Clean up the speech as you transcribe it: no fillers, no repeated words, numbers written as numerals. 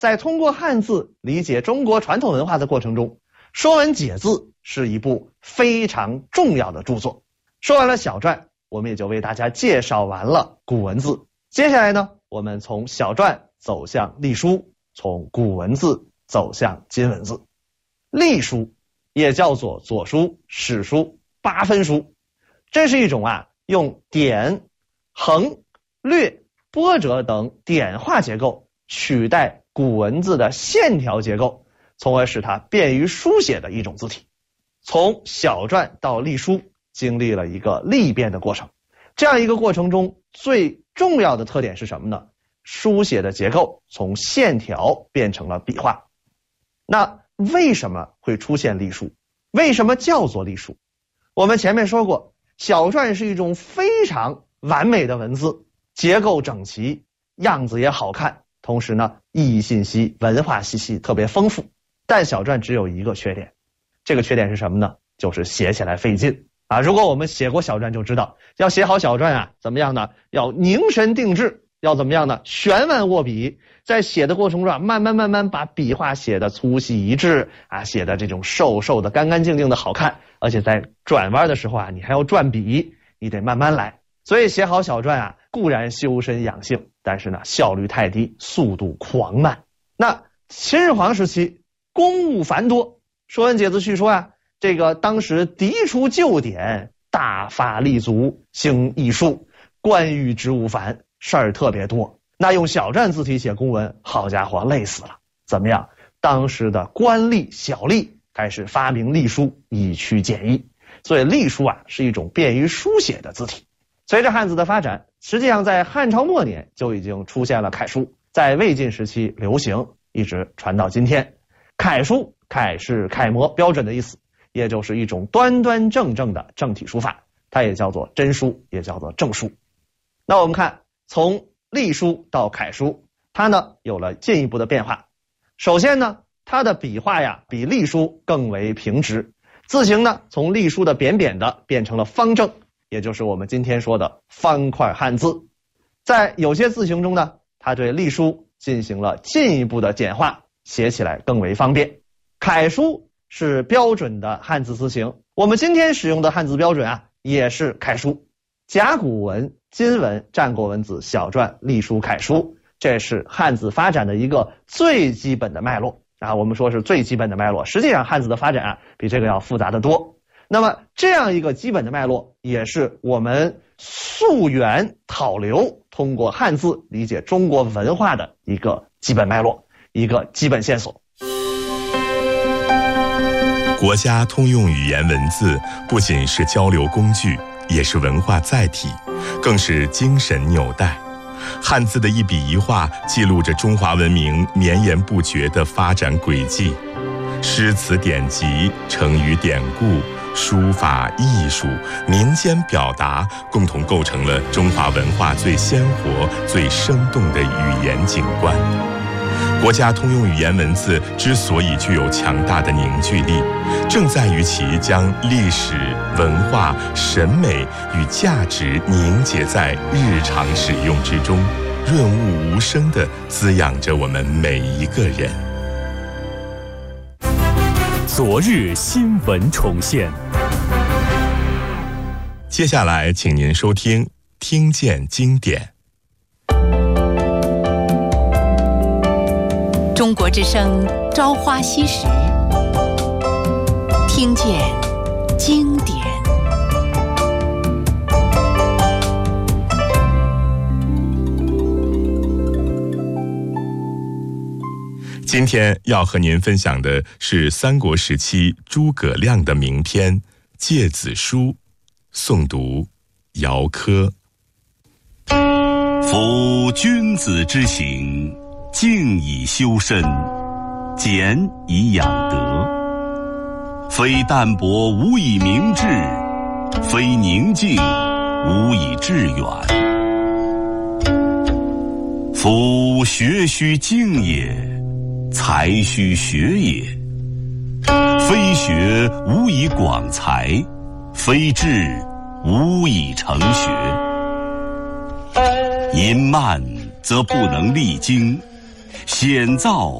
在通过汉字理解中国传统文化的过程中，《说文解字》是一部非常重要的著作。说完了小篆，我们也就为大家介绍完了古文字。接下来呢，我们从小篆走向隶书，从古文字走向今文字。隶书也叫做左书、史书、八分书，这是一种用点、横、略、波折等点画结构取代古文字的线条结构，从而使它便于书写的一种字体。从小篆到隶书经历了一个历变的过程，这样一个过程中最重要的特点是什么呢？书写的结构从线条变成了笔画。那为什么会出现隶书？为什么叫做隶书？我们前面说过，小篆是一种非常完美的文字，结构整齐，样子也好看，同时呢，意义信息、文化信息特别丰富。但小篆只有一个缺点，这个缺点是什么呢？就是写起来费劲如果我们写过小篆就知道，要写好小篆怎么样呢？要凝神定志，要怎么样呢？悬腕握笔，在写的过程中慢慢把笔画写的粗细一致写的这种瘦瘦的、干干净净的好看，而且在转弯的时候你还要转笔，你得慢慢来。所以写好小篆固然修身养性，但是呢效率太低，速度狂慢。那秦始皇时期公务繁多，《说文解字序》说这个当时涤除旧典，大发立足，兴艺术，官狱职务繁，事儿特别多。那用小篆字体写公文，好家伙，累死了。怎么样？当时的官吏小吏开始发明隶书，以驱简易。所以隶书是一种便于书写的字体。随着汉字的发展，实际上在汉朝末年就已经出现了楷书，在魏晋时期流行，一直传到今天。楷书，楷是楷模标准的意思，也就是一种端端正正的正体书法，它也叫做真书，也叫做正书。那我们看，从隶书到楷书，它呢有了进一步的变化。首先呢，它的笔画比隶书更为平直，字形呢从隶书的扁扁的变成了方正，也就是我们今天说的方块汉字。在有些字形中呢，它对隶书进行了进一步的简化，写起来更为方便。楷书是标准的汉字字形，我们今天使用的汉字标准也是楷书。甲骨文、金文、战国文字、小篆、隶书、楷书，这是汉字发展的一个最基本的脉络我们说是最基本的脉络，实际上汉字的发展比这个要复杂的多。那么这样一个基本的脉络，也是我们溯源讨流，通过汉字理解中国文化的一个基本脉络，一个基本线索。 国家通用语言文字不仅是交流工具，也是文化载体，更是精神纽带。汉字的一笔一画记录着中华文明绵延不绝的发展轨迹。诗词典籍、成语典故、书法艺术、民间表达，共同构成了中华文化最鲜活、最生动的语言景观。国家通用语言文字之所以具有强大的凝聚力，正在于其将历史、文化、审美与价值凝结在日常使用之中，润物无声地滋养着我们每一个人。 昨日新闻重现。 接下来，请您收听《听见经典》。 中国之声《朝花夕拾》，听见经典。 今天要和您分享的是三国时期诸葛亮的名篇《诫子书》，诵读姚科。 夫君子之行，静以修身，俭以养德。非淡泊无以明志，非宁静无以致远。夫学须静也，才须学也。非学无以广才，非志无以成学。淫慢则不能励精， 显造